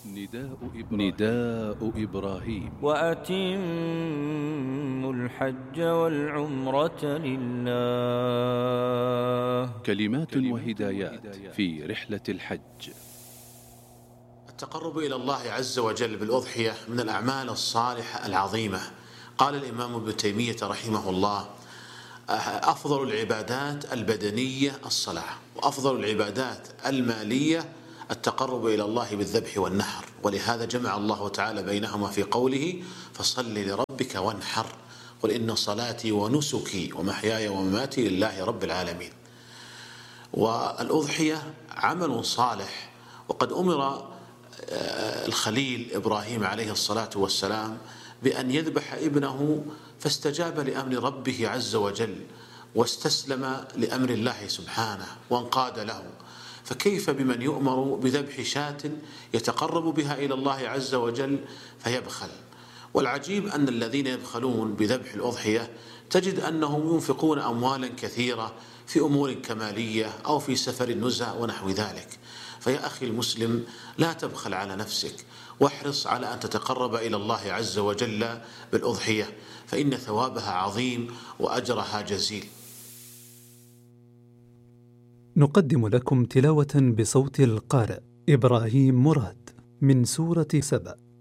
نداء إبراهيم. وأتموا الحج والعمرة لله. كلمات وهدايات في رحلة الحج. التقرب إلى الله عز وجل بالأضحية من الأعمال الصالحة العظيمة. قال الإمام ابن تيمية رحمه الله: أفضل العبادات البدنية الصلاة، وأفضل العبادات المالية التقرب إلى الله بالذبح والنحر، ولهذا جمع الله تعالى بينهما في قوله: فصل لربك وانحر، قل إن صلاتي ونسكي ومحياي ومماتي لله رب العالمين. والأضحية عمل صالح، وقد أمر الخليل إبراهيم عليه الصلاة والسلام بأن يذبح ابنه، فاستجاب لأمر ربه عز وجل واستسلم لأمر الله سبحانه وانقاد له، فكيف بمن يؤمر بذبح شاة يتقرب بها إلى الله عز وجل فيبخل؟ والعجيب أن الذين يبخلون بذبح الأضحية تجد أنهم ينفقون أموالا كثيرة في أمور كمالية أو في سفر النزهة ونحو ذلك. فيا أخي المسلم، لا تبخل على نفسك، واحرص على أن تتقرب إلى الله عز وجل بالأضحية، فإن ثوابها عظيم وأجرها جزيل. نقدم لكم تلاوة بصوت القارئ إبراهيم مراد من سورة سبأ.